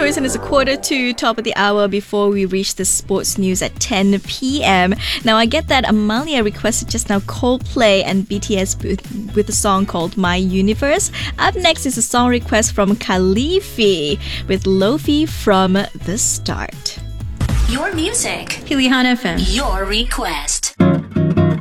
viewers, and it's a 1:45, top of the hour before we reach the sports news at 10 p.m. Now, I get that Amalia requested just now Coldplay and BTS with a song called My Universe. Up next is a song request from Khalifi with Lofi from The Start. Your music. Pilihan FM. Your request.